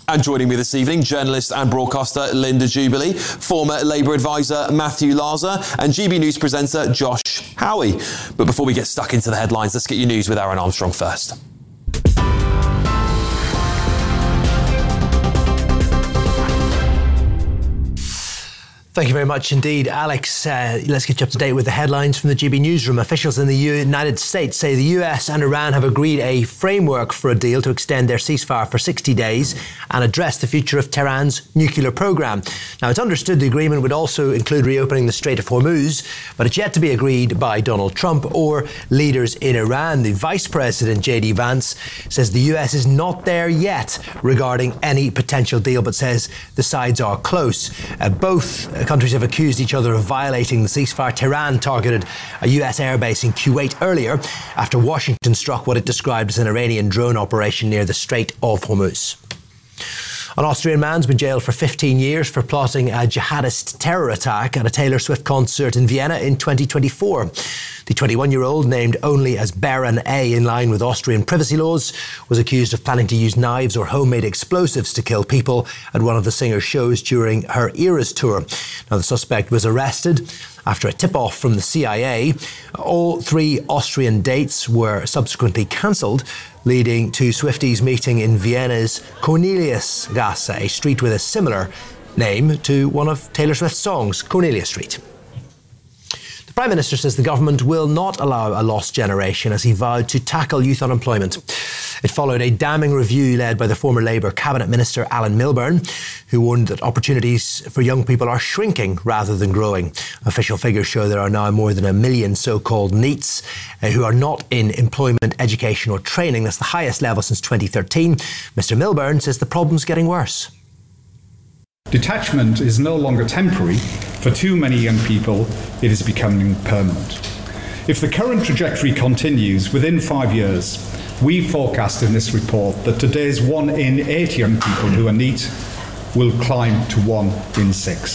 And joining me this evening, journalist and broadcaster Linda Jubilee, former Labour advisor Matthew Larzer, and GB News presenter Josh Howie. But before we get stuck into the headlines, let's get your news with Aaron Armstrong first. Thank you very much indeed, Alex. Let's get you up to date with the headlines from the GB Newsroom. Officials in the United States say the US and Iran have agreed a framework for a deal to extend their ceasefire for 60 days and address the future of Tehran's nuclear program. Now, it's understood the agreement would also include reopening the Strait of Hormuz, but it's yet to be agreed by Donald Trump or leaders in Iran. The Vice President, J.D. Vance, says the US is not there yet regarding any potential deal, but says the sides are close. Both countries have accused each other of violating the ceasefire. Tehran targeted a US airbase in Kuwait earlier after Washington struck what it described as an Iranian drone operation near the Strait of Hormuz. An Austrian man's been jailed for 15 years for plotting a jihadist terror attack at a Taylor Swift concert in Vienna in 2024. The 21-year-old, named only as Baron A in line with Austrian privacy laws, was accused of planning to use knives or homemade explosives to kill people at one of the singer's shows during her Eras tour. Now, the suspect was arrested after a tip-off from the CIA. All three Austrian dates were subsequently cancelled, leading to Swifties meeting in Vienna's Corneliusgasse, a street with a similar name to one of Taylor Swift's songs, Cornelia Street. The Prime Minister says the government will not allow a lost generation as he vowed to tackle youth unemployment. It followed a damning review led by the former Labour Cabinet Minister Alan Milburn, who warned that opportunities for young people are shrinking rather than growing. Official figures show there are now more than 1 million so-called NEETs who are not in employment, education or training. That's the highest level since 2013. Mr Milburn says the problem's getting worse. Detachment is no longer temporary. For too many young people, it is becoming permanent. If the current trajectory continues, within 5 years, we forecast in this report that today's 1 in 8 young people who are NEET will climb to 1 in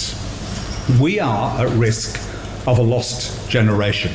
6. We are at risk of a lost generation.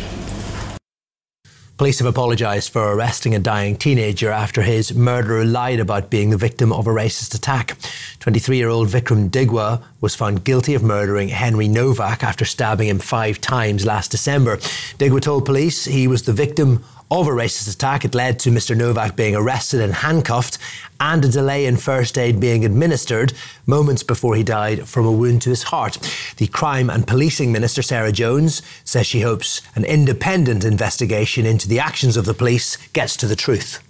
Police have apologised for arresting a dying teenager after his murderer lied about being the victim of a racist attack. 23-year-old Vikram Digwa was found guilty of murdering Henry Novak after stabbing him 5 times last December. Digwa told police he was the victim of a racist attack. It led to Mr Novak being arrested and handcuffed and a delay in first aid being administered moments before he died from a wound to his heart. The Crime and Policing Minister, Sarah Jones, says she hopes an independent investigation into the actions of the police gets to the truth.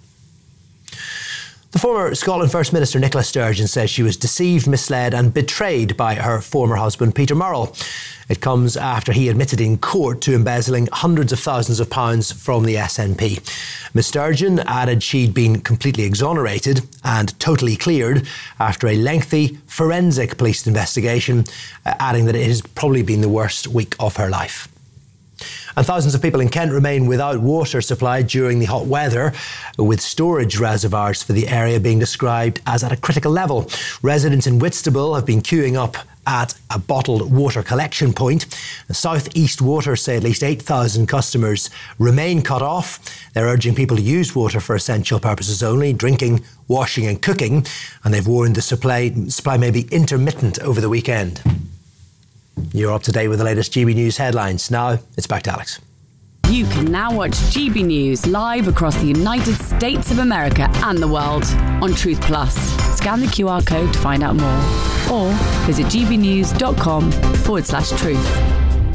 The former Scotland First Minister Nicola Sturgeon says she was deceived, misled and betrayed by her former husband Peter Murrell. It comes after he admitted in court to embezzling hundreds of thousands of pounds from the SNP. Ms Sturgeon added she'd been completely exonerated and totally cleared after a lengthy forensic police investigation, adding that it has probably been the worst week of her life. And thousands of people in Kent remain without water supply during the hot weather, with storage reservoirs for the area being described as at a critical level. Residents in Whitstable have been queuing up at a bottled water collection point. South East Water say at least 8,000 customers remain cut off. They're urging people to use water for essential purposes only, drinking, washing and cooking, and they've warned the supply may be intermittent over the weekend. You're up to date with the latest GB News headlines. Now, it's back to Alex. You can now watch GB News live across the United States of America and the world on Truth Plus. Scan the QR code to find out more or visit gbnews.com/truth.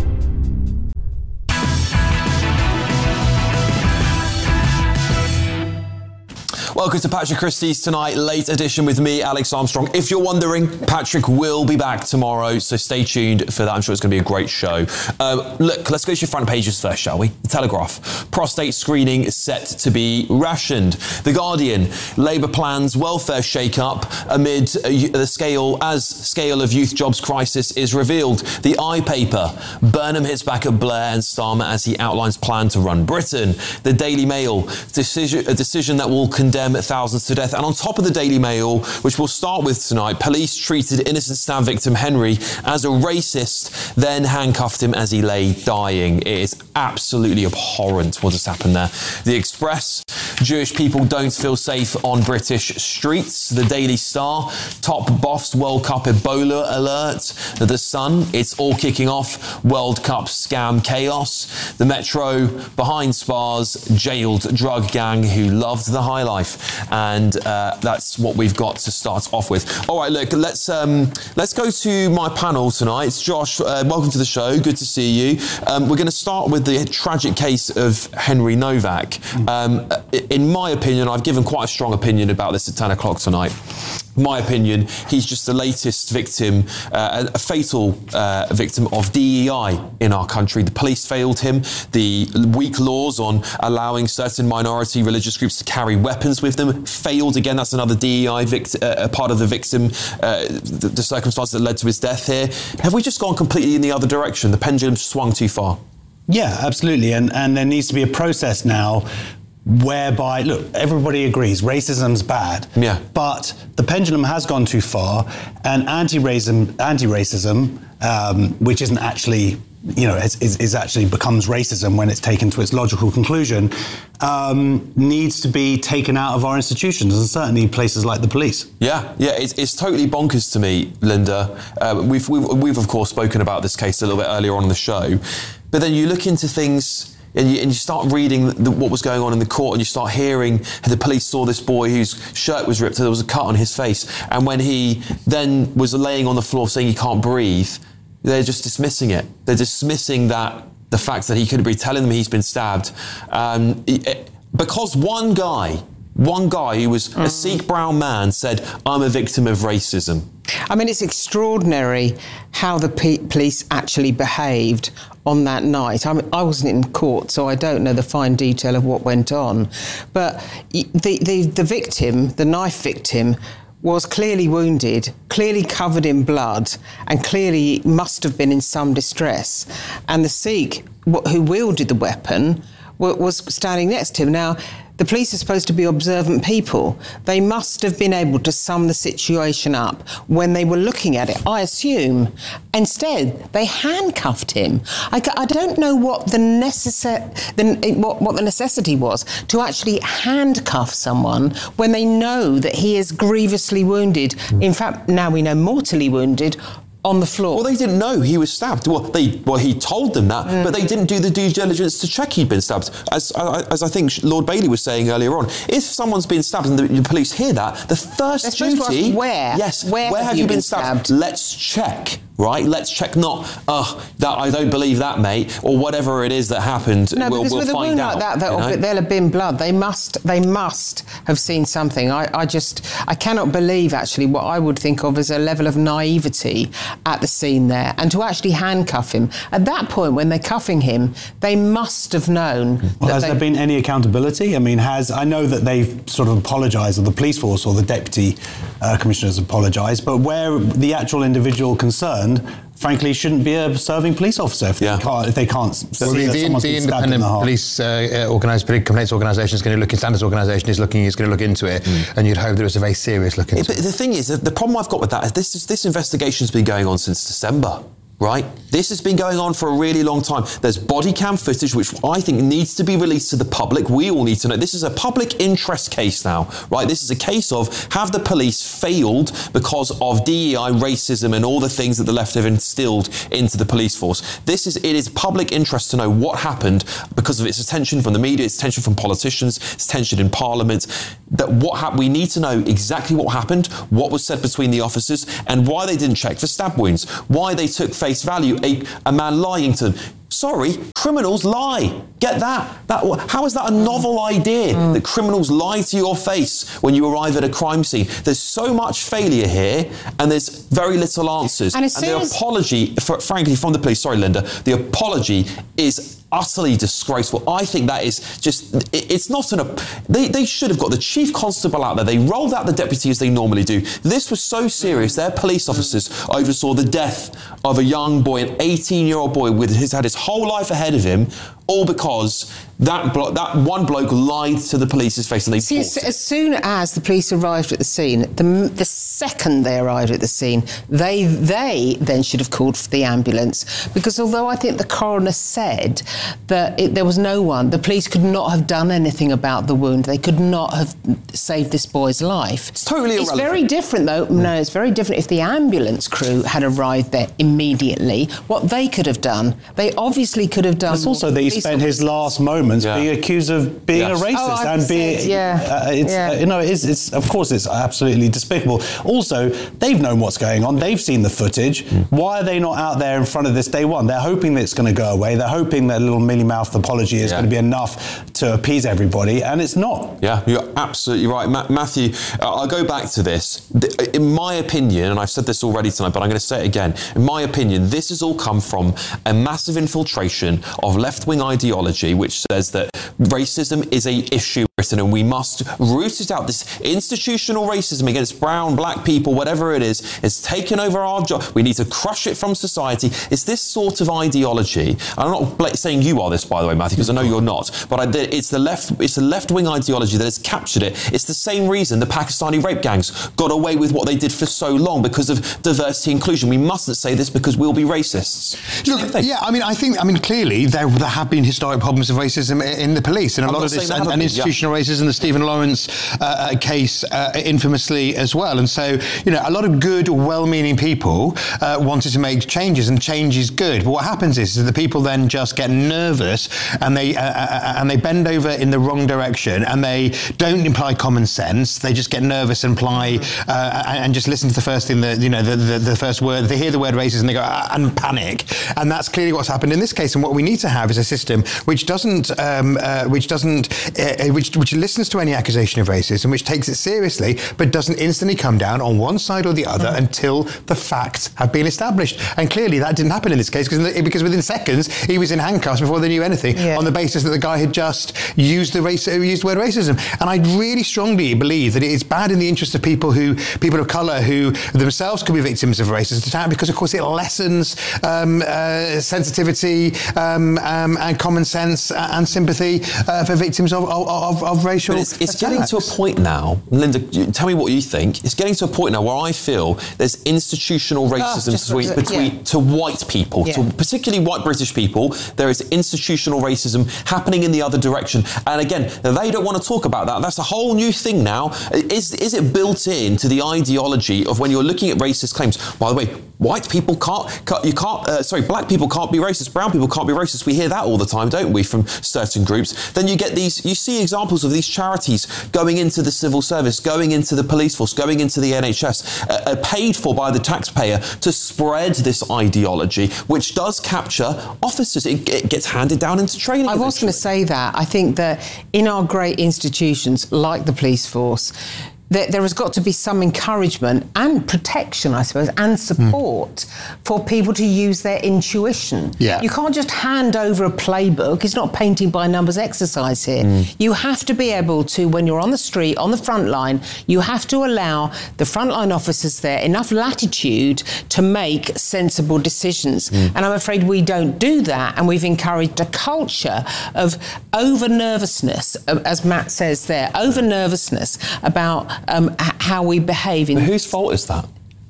Welcome to Patrick Christie's Tonight Late Edition with me, Alex Armstrong. If you're wondering, Patrick will be back tomorrow, so stay tuned for that. I'm sure it's going to be a great show. Look, let's go to your front pages first, shall we? The Telegraph. Prostate screening is set to be rationed. The Guardian. Labour plans welfare shake-up amid the scale of youth jobs crisis is revealed. The I-Paper. Burnham hits back at Blair and Starmer as he outlines plan to run Britain. The Daily Mail. A decision that will condemn them thousands to death. And on top of the Daily Mail, which we'll start with tonight, police treated innocent stab victim Henry as a racist, then handcuffed him as he lay dying. It is absolutely abhorrent what has happened there. The Express, Jewish people don't feel safe on British streets. The Daily Star, top boffs World Cup Ebola alert. The Sun, it's all kicking off, World Cup scam chaos. The Metro, behind Spas, jailed drug gang who loved the high life. And that's what we've got to start off with. All right, look, let's go to my panel tonight. It's Josh, welcome to the show. Good to see you. We're going to start with the tragic case of Henry Novak. In my opinion, I've given quite a strong opinion about this at 10 o'clock tonight. My opinion, he's just the latest victim, a fatal victim of DEI in our country. The police failed him. The weak laws on allowing certain minority religious groups to carry weapons with them failed. Again, that's another DEI part of the victim, the circumstances that led to his death here. Have we just gone completely in the other direction? The pendulum swung too far? Yeah, absolutely. And there needs to be a process now whereby, look, everybody agrees racism's bad. Yeah. But the pendulum has gone too far, and anti-racism, which isn't actually, is actually becomes racism when it's taken to its logical conclusion, needs to be taken out of our institutions, and certainly places like the police. Yeah, it's totally bonkers to me, Linda. We've of course spoken about this case a little bit earlier on in the show, but then you look into things. And you start reading what was going on in the court, and you start hearing the police saw this boy whose shirt was ripped, and there was a cut on his face. And when he then was laying on the floor saying he can't breathe, they're just dismissing it. They're dismissing the fact that he could be telling them he's been stabbed. Because one guy who was a Sikh brown man said, I'm a victim of racism. I mean, it's extraordinary how the police actually behaved on that night. I wasn't in court, so I don't know the fine detail of what went on. But the victim, the knife victim, was clearly wounded, clearly covered in blood, and clearly must have been in some distress. And the Sikh who wielded the weapon was standing next to him. Now, the police are supposed to be observant people. They must have been able to sum the situation up when they were looking at it, I assume. Instead, they handcuffed him. I don't know what the necessity was to actually handcuff someone when they know that he is grievously wounded. In fact, now we know mortally wounded, on the floor. Well, they didn't know he was stabbed. Well, he told them that, but they didn't do the due diligence to check he'd been stabbed. As I think Lord Bailey was saying earlier on, if someone's been stabbed and the police hear that, the first duty... Where have you been stabbed? Let's check. Right, let's check. Not that I don't believe that, mate, or whatever it is that happened. No, we'll because with find a wound out. Like that, there'll have been blood. They must have seen something. I cannot believe actually what I would think of as a level of naivety at the scene there, and to actually handcuff him at that point when they're cuffing him, they must have known. Well, has there been any accountability? I mean, I know that they've sort of apologised, or the police force or the deputy commissioners apologised, but where the actual individual concerned, frankly, shouldn't be a serving police officer if they can't see that someone's been stabbed in the heart. Police complaints organisation is going to look in, standards organisation is going to look into it, and you'd hope there was a very serious look into it. But the thing is, the problem I've got with that is this investigation's been going on since December. Right? This has been going on for a really long time. There's body cam footage, which I think needs to be released to the public. We all need to know. This is a public interest case now, right? This is a case of, have the police failed because of DEI, racism, and all the things that the left have instilled into the police force? It is public interest to know what happened because of its attention from the media, its attention from politicians, its attention in Parliament. We need to know exactly what happened, what was said between the officers, and why they didn't check for stab wounds, why they took face value a man lying to them. Sorry, criminals lie. Get that? How is that a novel idea that criminals lie to your face when you arrive at a crime scene? There's so much failure here, and there's very little answers. And the apology, frankly, from the police, sorry, Linda, the apology is utterly disgraceful. I think that is just, it's not they should have got the chief constable out there. They rolled out the deputy as they normally do. This was so serious. Their police officers oversaw the death of a young boy, an 18-year-old boy who's had his whole life ahead of him, all because that one bloke lied to the police's face and they See, as soon as the police arrived at the scene, the second they arrived at the scene, they then should have called for the ambulance, because although I think the coroner said that there was no one, the police could not have done anything about the wound. They could not have saved this boy's life. It's totally irrelevant. It's very different, though. No, it's very different if the ambulance crew had arrived there immediately. What they could have done, they obviously could have done. It's also that he spent his last moments being accused of being a racist and being. It's of course it's absolutely despicable. Also, they've known what's going on. They've seen the footage. Why are they not out there in front of this day one? They're hoping that it's going to go away. They're hoping that a little mealy-mouthed apology is going to be enough to appease everybody, and it's not. Yeah, you're absolutely right, Matthew. I'll go back to this. In my opinion, and I've said this already tonight, but I'm going to say it again. In my opinion, this has all come from a massive infiltration of left-wing ideology, which says that racism is a issue in Britain and we must root it out. This institutional racism against brown, black people, whatever it is taken over our job. We need to crush it from society. It's this sort of ideology. I'm not saying you are this, by the way, Matthew, because I know you're not. But it's the left-wing ideology that has captured it. It's the same reason the Pakistani rape gangs got away with what they did for so long, because of diversity inclusion. We mustn't say this because we'll be racists. Look, yeah, I think clearly there have been historic problems of racism in the police, and a lot of this, and institutional racism, the Stephen Lawrence case infamously as well. And so, a lot of good, well-meaning people wanted to make changes, and change is good. But what happens is that the people then just get nervous, and they bend over in the wrong direction, and they don't imply common sense. They just get nervous and and just listen to the first thing that the first word. They hear the word racism, and they go and panic. And that's clearly what's happened in this case. And what we need to have is a system which listens to any accusation of racism, which takes it seriously, but doesn't instantly come down on one side or the other until the facts have been established. And clearly that didn't happen in this case, because within seconds he was in handcuffs before they knew anything, on the basis that the guy had just used the word racism. And I really strongly believe that it is bad in the interest of people of colour who themselves could be victims of racism, because of course it lessens sensitivity and common sense and sympathy for victims of racial. But it's getting to a point now, Linda, tell me what you think. It's getting to a point now where I feel there's institutional racism to white people, to particularly white British people. There is institutional racism happening in the other direction. And again, they don't want to talk about that. That's a whole new thing now. Is it built into the ideology of when you're looking at racist claims? By the way, black people can't be racist, brown people can't be racist. We hear that all the time, don't we, from certain groups. Then you see examples of these charities going into the civil service, going into the police force, going into the NHS, paid for by the taxpayer to spread this ideology, which does capture officers. It gets handed down into training. I was going to say that. I think that in our great institutions, like the police force, there has got to be some encouragement and protection, I suppose, and support for people to use their intuition. Yeah. You can't just hand over a playbook. It's not painting by numbers exercise here. You have to be able to, when you're on the street, on the front line, you have to allow the frontline officers there enough latitude to make sensible decisions. And I'm afraid we don't do that. And we've encouraged a culture of over-nervousness, as Matt says there, over-nervousness about how we behave. But whose fault is that?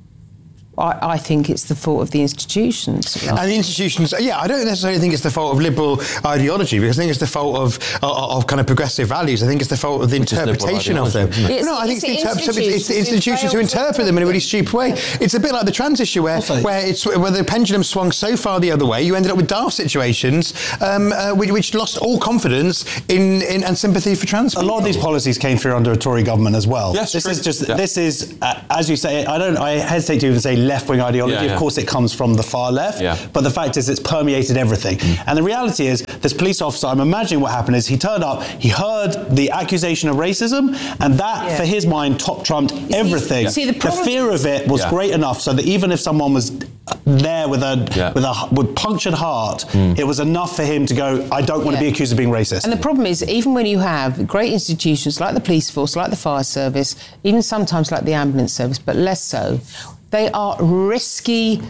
I think it's the fault of the institutions. And the institutions, I don't necessarily think it's the fault of liberal ideology, because I think it's the fault of kind of progressive values. I think it's the fault of the interpretation of them. No, I think it's the institutions who interpret them in a really stupid way. It's a bit like the trans issue where the pendulum swung so far the other way, you ended up with daft situations which lost all confidence in and sympathy for trans people. A lot of these policies came through under a Tory government as well. Yes, this is as you say, I hesitate to even say left-wing ideology. Of course, it comes from the far left, but the fact is it's permeated everything. And the reality is, this police officer, I'm imagining what happened is he turned up, he heard the accusation of racism, and that, for his mind, top-trumped everything. The fear of it was great enough so that even if someone was there with a punctured heart, it was enough for him to go, I don't want to be accused of being racist. And the problem is, even when you have great institutions like the police force, like the fire service, even sometimes like the ambulance service, but less so, they are risky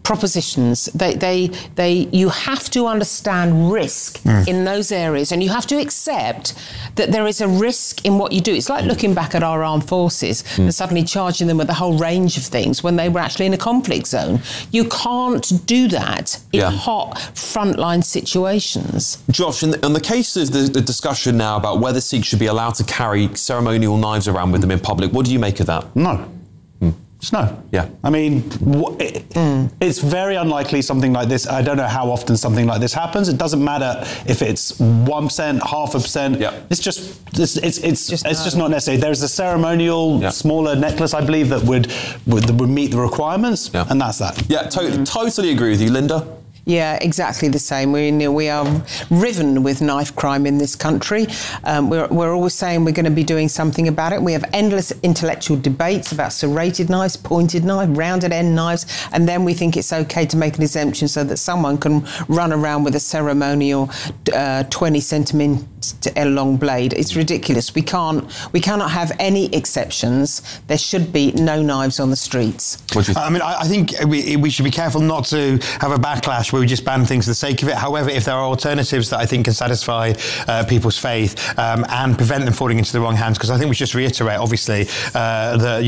propositions. You have to understand risk in those areas, and you have to accept that there is a risk in what you do. It's like looking back at our armed forces and suddenly charging them with a whole range of things when they were actually in a conflict zone. You can't do that in hot frontline situations. Josh, on the case of the discussion now about whether Sikhs should be allowed to carry ceremonial knives around with them in public, what do you make of that? No. It's no. Yeah. I mean, it's very unlikely something like this. I don't know how often something like this happens. It doesn't matter if it's 1%, 0.5%. Yeah. It's just not necessary. There's a ceremonial smaller necklace, I believe, that would meet the requirements, and that's that. Yeah, totally agree with you, Linda. Yeah, exactly the same. We are riven with knife crime in this country. We're always saying we're going to be doing something about it. We have endless intellectual debates about serrated knives, pointed knives, rounded end knives, and then we think it's okay to make an exemption so that someone can run around with a ceremonial 20 centimetre long blade. It's ridiculous. We cannot have any exceptions. There should be no knives on the streets. I mean, I think we should be careful not to have a backlash where we just ban things for the sake of it. However, if there are alternatives that I think can satisfy people's faith and prevent them falling into the wrong hands, because I think we should just reiterate, obviously, the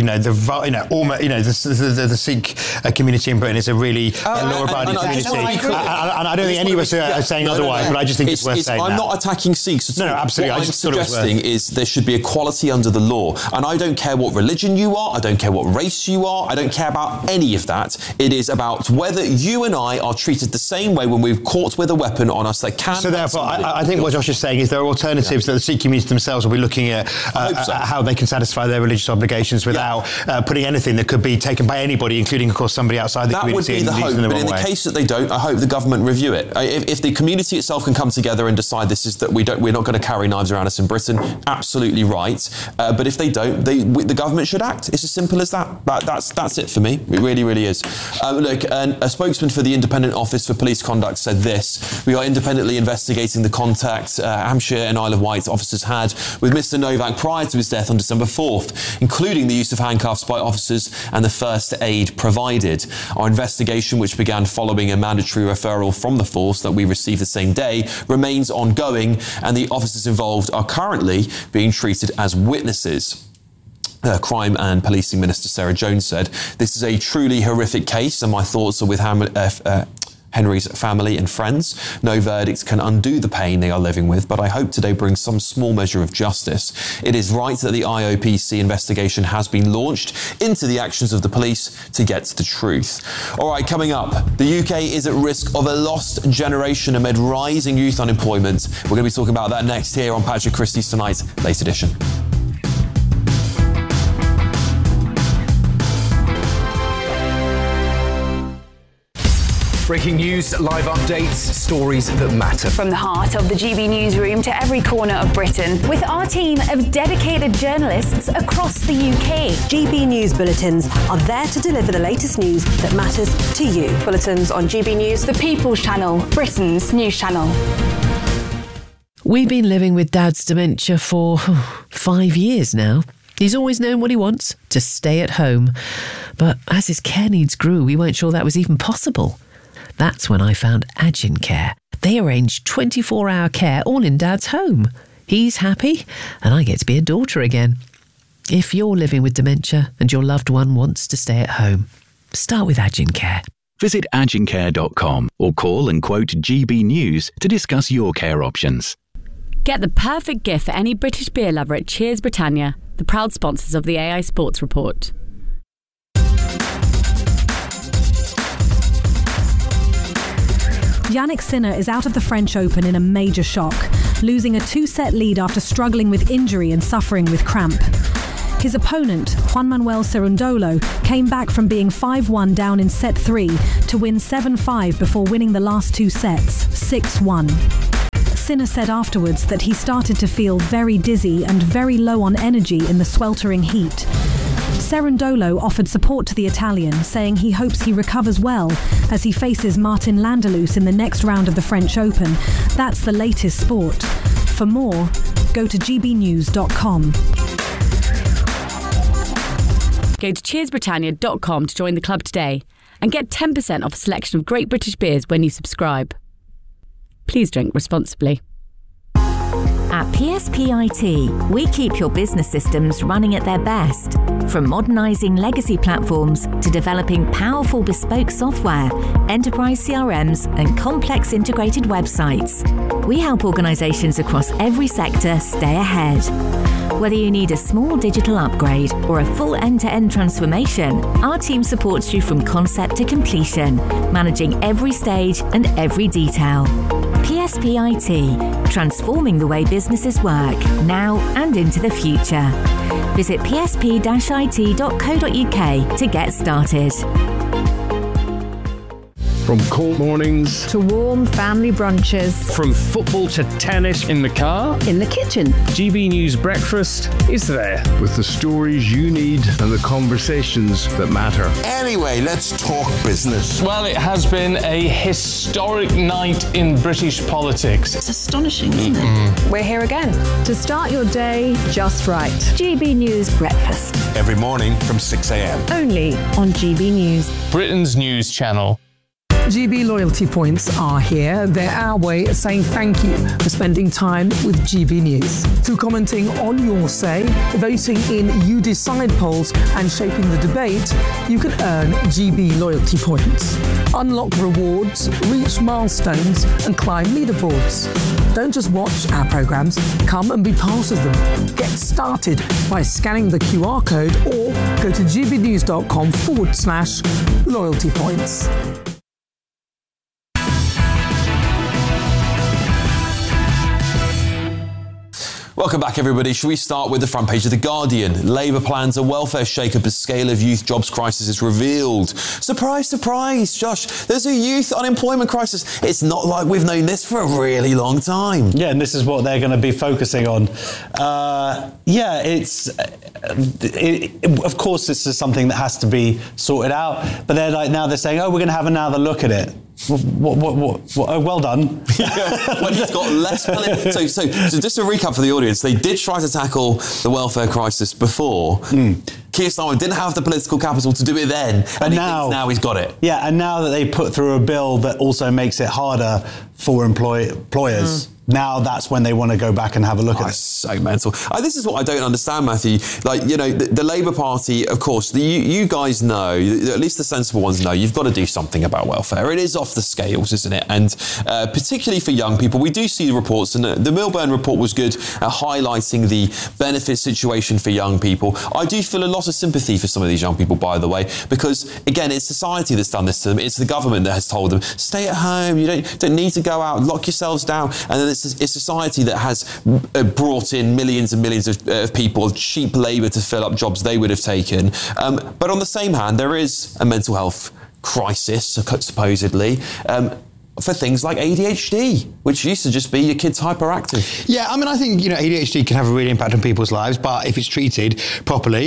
Sikh community in Britain is a really law-abiding community, and I don't think any of us are saying otherwise. But I just think it's worth saying. I'm not attacking Sikhs at all. No, absolutely. What I'm suggesting is there should be equality under the law, and I don't care what religion you are. I don't care what race you are. I don't care about any of that. It is about whether you and I are treated the same way when we're caught with a weapon on us that can... So therefore, I think what Josh is saying is there are alternatives that the Sikh community themselves will be looking at how they can satisfy their religious obligations without putting anything that could be taken by anybody, including, of course, somebody outside the community. That would be the hope, but in the case that they don't, I hope the government review it. If the community itself can come together and decide this is that we're not going to carry knives around us in Britain, absolutely right. But if they don't, the government should act. It's as simple as that. That's it for me. It really, really is. Look, a spokesman for the Independent Office for Police Conduct said this: "We are independently investigating the contact Hampshire and Isle of Wight officers had with Mr. Novak prior to his death on December 4th, including the use of handcuffs by officers and the first aid provided. Our investigation, which began following a mandatory referral from the force that we received the same day, remains ongoing, and the officers involved are currently being treated as witnesses." Crime and Policing Minister Sarah Jones said, "This is a truly horrific case, and my thoughts are with Henry's family and friends. No verdict can undo the pain they are living with, but I hope today brings some small measure of justice. It is right that the IOPC investigation has been launched into the actions of the police to get to the truth." All right, coming up, the UK is at risk of a lost generation amid rising youth unemployment. We're going to be talking about that next here on Patrick Christie's Tonight, Late Edition. Breaking news, live updates, stories that matter. From the heart of the GB newsroom to every corner of Britain, with our team of dedicated journalists across the UK. GB News Bulletins are there to deliver the latest news that matters to you. Bulletins on GB News, the People's Channel, Britain's news channel. We've been living with Dad's dementia for 5 years now. He's always known what he wants, to stay at home. But as his care needs grew, we weren't sure that was even possible. That's when I found Agincare. They arrange 24-hour care all in Dad's home. He's happy, and I get to be a daughter again. If you're living with dementia and your loved one wants to stay at home, start with Agincare. Visit agincare.com or call and quote GB News to discuss your care options. Get the perfect gift for any British beer lover at Cheers Britannia, the proud sponsors of the AI Sports Report. Jannik Sinner is out of the French Open in a major shock, losing a 2-set lead after struggling with injury and suffering with cramp. His opponent, Juan Manuel Cerundolo, came back from being 5-1 down in set 3 to win 7-5 before winning the last 2 sets, 6-1. Sinner said afterwards that he started to feel very dizzy and very low on energy in the sweltering heat. Cerundolo offered support to the Italian, saying he hopes he recovers well as he faces Martin Landelus in the next round of the French Open. That's the latest sport. For more, go to gbnews.com. Go to cheersbritannia.com to join the club today. and get 10% off a selection of great British beers when you subscribe. Please drink responsibly. At PSPIT, we keep your business systems running at their best. From modernising legacy platforms to developing powerful bespoke software, enterprise CRMs and complex integrated websites, we help organisations across every sector stay ahead. Whether you need a small digital upgrade or a full end-to-end transformation, our team supports you from concept to completion, managing every stage and every detail. PSPIT, transforming the way businesses work, now and into the future. Visit psp-it.co.uk to get started. From cold mornings to warm family brunches, from football to tennis in the car, in the kitchen, GB News Breakfast is there with the stories you need and the conversations that matter. Anyway, let's talk business. Well, it has been a historic night in British politics. It's astonishing, isn't it? We're here again to start your day just right. GB News Breakfast. Every morning from 6 a.m. Only on GB News. Britain's news channel. GB loyalty points are here. They're our way of saying thank you for spending time with GB News. Through commenting on your say, voting in You Decide polls and shaping the debate, you can earn GB loyalty points. Unlock rewards, reach milestones and climb leaderboards. Don't just watch our programmes, come and be part of them. Get started by scanning the QR code or go to gbnews.com/loyalty points. Welcome back, everybody. Shall we start with the front page of The Guardian? Labour plans a welfare shake-up as scale of youth jobs crisis is revealed. Surprise, surprise, Josh. There's a youth unemployment crisis. It's not like we've known this for a really long time. Yeah, and this is what they're going to be focusing on. Of course, this is something that has to be sorted out. But they're saying, oh, we're going to have another look at it. What? Oh, well done. When he's got less money. So just to recap for the audience, they did try to tackle the welfare crisis before. Keir Starmer didn't have the political capital to do it then, and now he's got it. Yeah, and now that they put through a bill that also makes it harder for employers, now that's when they want to go back and have a look at it. It's so mental. This is what I don't understand, Matthew. Like, you know, the Labour Party, of course, you guys know, at least the sensible ones know, you've got to do something about welfare. It is off the scales, isn't it? And particularly for young people, we do see the reports, and the Milburn report was good at highlighting the benefit situation for young people. I do feel a lot of sympathy for some of these young people, by the way, because, again, it's society that's done this to them. It's the government that has told them, stay at home, you don't need to go out, lock yourselves down. And then it's society that has brought in millions and millions of people, cheap labour to fill up jobs they would have taken. But on the same hand, there is a mental health crisis, supposedly, for things like ADHD, which used to just be your kid's hyperactive. Yeah, I mean, I think, ADHD can have a real impact on people's lives, but if it's treated properly,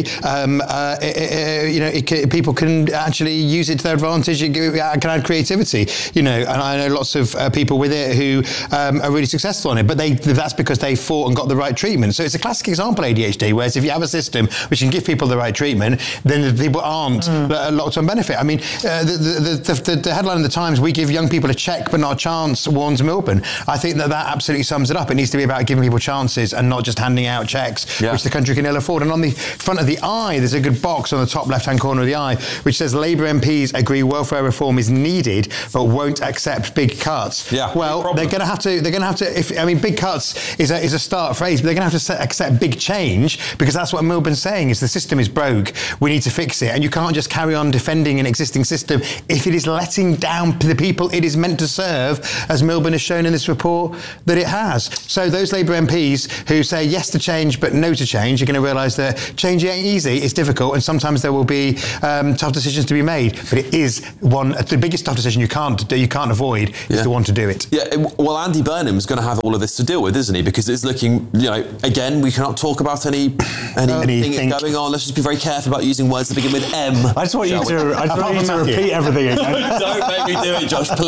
people can actually use it to their advantage. It can add creativity, and I know lots of people with it who are really successful on it, but that's because they fought and got the right treatment. So it's a classic example, ADHD, whereas if you have a system which can give people the right treatment, then the people aren't a long-term benefit. I mean, the headline in the Times, we give young people a check but not a chance, warns Milburn. I think that absolutely sums it up. It needs to be about giving people chances and not just handing out checks, which the country can ill afford. And on the front of the Eye, there's a good box on the top left-hand corner of the Eye, which says Labour MPs agree welfare reform is needed, but won't accept big cuts. Yeah. Well, they're going to have to. Big cuts is a start phrase, but they're going to have to accept big change, because that's what Milburn's saying: is the system is broke. We need to fix it, and you can't just carry on defending an existing system if it is letting down the people it is meant to serve, as Milburn has shown in this report that it has. So those Labour MPs who say yes to change but no to change are going to realise that change ain't easy, it's difficult, and sometimes there will be tough decisions to be made. But it is the biggest tough decision you can't avoid is the one to do it. Yeah, well, Andy Burnham's going to have all of this to deal with, isn't he? Because it's looking, again, we cannot talk about anything going on. Let's just be very careful about using words that begin with M. I just want you to repeat everything again. Don't make me do it, Josh, please, I beg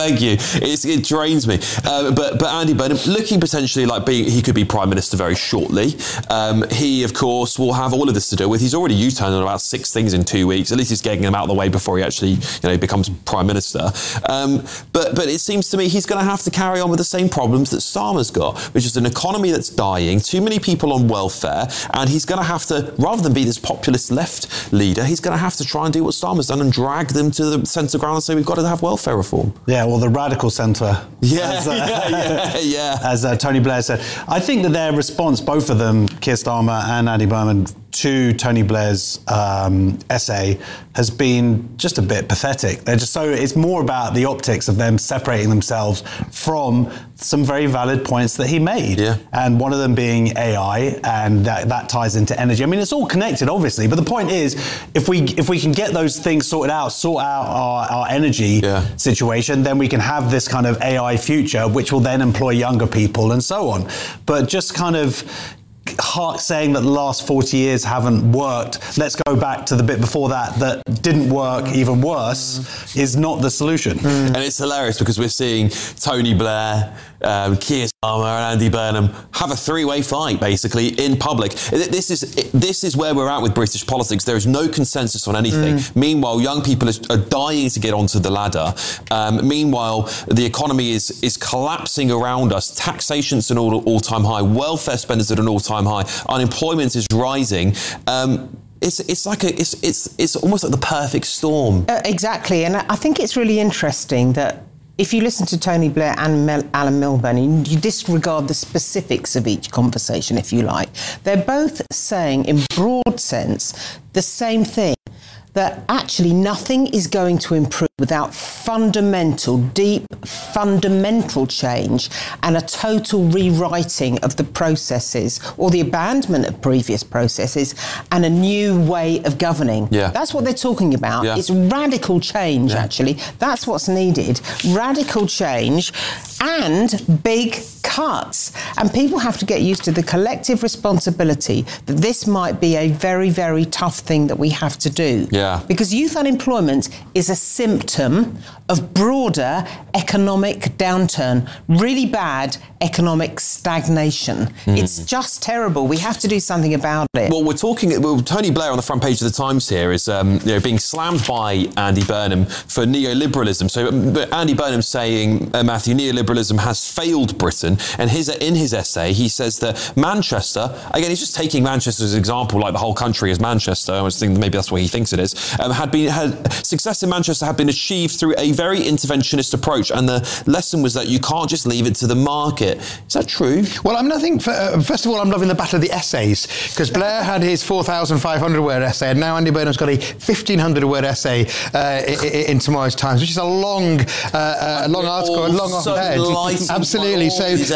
beg you. It drains me. But Andy Burnham, looking potentially like he could be Prime Minister very shortly. He, of course, will have all of this to deal with. He's already U-turned on about 6 things in 2 weeks. At least he's getting them out of the way before he actually becomes Prime Minister. But it seems to me he's going to have to carry on with the same problems that Starmer's got, which is an economy that's dying, too many people on welfare, and he's going to have to, rather than be this populist left leader, he's going to have to try and do what Starmer's done and drag them to the centre ground and say we've got to have welfare reform. Yeah, well, the radical centre. Yeah, as Tony Blair said. I think that their response, both of them, Keir Starmer and Andy Burnham, to Tony Blair's essay has been just a bit pathetic. They're just it's more about the optics of them separating themselves from some very valid points that he made. Yeah. And one of them being AI, and that ties into energy. I mean, it's all connected, obviously, but the point is, if we can get those things sorted out, sort out our energy situation, then we can have this kind of AI future, which will then employ younger people and so on. But just kind of saying that the last 40 years haven't worked, let's go back to the bit before that didn't work even worse, is not the solution. And it's hilarious because we're seeing Tony Blair, Keir Starmer and Andy Burnham have a three-way fight, basically, in public. This is where we're at with British politics. There is no consensus on anything. Meanwhile, young people are dying to get onto the ladder. Meanwhile, the economy is collapsing around us. Taxation's at an all-time high. Welfare spend is at an all-time high. Unemployment is rising. It's almost like the perfect storm. Exactly, and I think it's really interesting that if you listen to Tony Blair and Alan Milburn, you disregard the specifics of each conversation, if you like. They're both saying, in broad sense, the same thing, that actually nothing is going to improve without deep fundamental change and a total rewriting of the processes or the abandonment of previous processes and a new way of governing. Yeah. That's what they're talking about. Yeah. It's radical change, actually. That's what's needed. Radical change and big cuts. And people have to get used to the collective responsibility that this might be a very, very tough thing that we have to do. Yeah. Because youth unemployment is a symptom of broader economic downturn, really bad economic stagnation. It's just terrible. We have to do something about it. Well, Tony Blair on the front page of the Times here is being slammed by Andy Burnham for neoliberalism. So Andy Burnham saying, Matthew, neoliberalism has failed Britain. And in his essay, he says that Manchester, again, he's just taking Manchester as an example, like the whole country is Manchester. I was thinking maybe that's what he thinks it is. Success in Manchester had been achieved through a very interventionist approach, and the lesson was that you can't just leave it to the market. Is that true? Well, I think first of all, I'm loving the battle of the essays, because Blair had his 4,500 word essay, and now Andy Burnham's got a 1,500 word essay in tomorrow's Times, which is a long article, a long op-ed. Absolutely.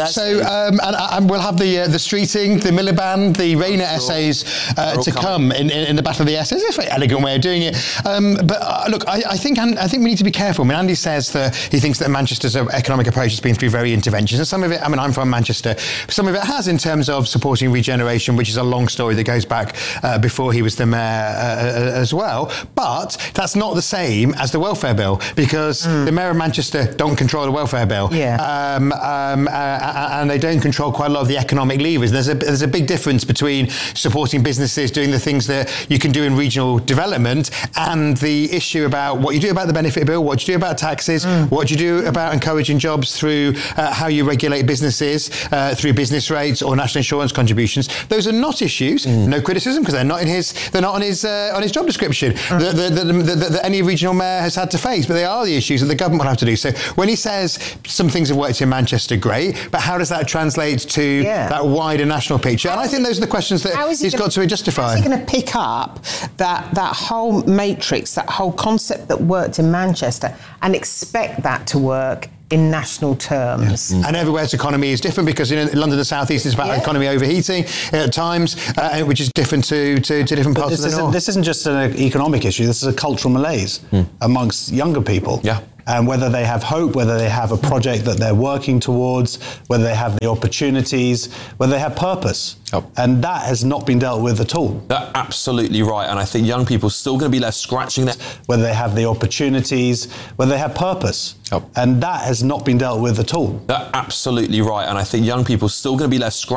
And we'll have the Streeting, the Miliband, the Rayner essays to come in the battle of the essays. It's a very elegant way of doing it. But look, I think we need to be careful. I mean, Andy says that he thinks that Manchester's economic approach has been through very interventions, and some of it, I mean, I'm from Manchester, some of it has in terms of supporting regeneration, which is a long story that goes back before he was the mayor as well. But that's not the same as the welfare bill, because the mayor of Manchester don't control the welfare bill. Yeah. And they don't control quite a lot of the economic levers. There's a big difference between supporting businesses, doing the things that you can do in regional development, and the issue about what you do about the benefit bill, what you do about taxes, what you do about encouraging jobs through how you regulate businesses, through business rates or national insurance contributions. Those are not issues. No criticism, because they're not on his job description that any regional mayor has had to face. But they are the issues that the government will have to do. So when he says some things have worked in Manchester, great, but how does that translate to that wider national picture? And I think those are the questions that he's got to justify. How is he going to pick up that whole matrix, that whole concept that worked in Manchester, and expect that to work in national terms? And everywhere's economy is different, because in London, the South East is about economy overheating at times, which is different to different parts of the North. This isn't just an economic issue, this is a cultural malaise amongst younger people. Yeah. and whether they have hope, whether they have a project that they're working towards, whether they have the opportunities, whether they have purpose. Yep. And that has not been dealt with at all. That's absolutely right. And I think young people are still going to be left scratching their... Whether they have the opportunities, whether they have purpose. Yep. And that has not been dealt with at all. That's absolutely right. And I think young people are still going to be left scratching